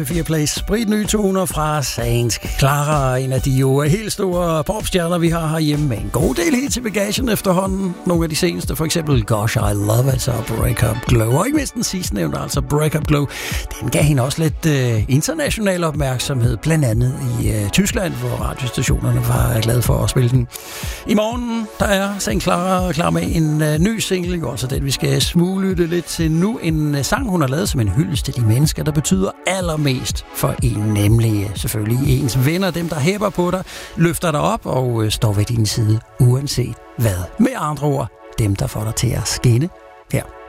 4 Plays spritnye toner fra Saints Clara, en af de jo helt store popstjerner, vi har herhjemme, med en god del helt til bagagen efterhånden. Nogle af de seneste, for eksempel Gosh, I Love It og Break Up Glow, og ikke mindst den sidste nævnte, altså Break Up Glow. Den gav hende også lidt international opmærksomhed, blandt andet i Tyskland, hvor radiostationerne var glade for at spille den. I morgen, der er Saints Clara klar med en ny single, jo altså den, vi skal smuglytte lidt til nu. En sang, hun har lavet som en hyldest til de mennesker, der betyder allermest for en, nemlig selvfølgelig ens venner, dem der hæpper på dig, løfter dig op og står ved din side, uanset hvad. Med andre ord, dem der får dig til at skinne. Her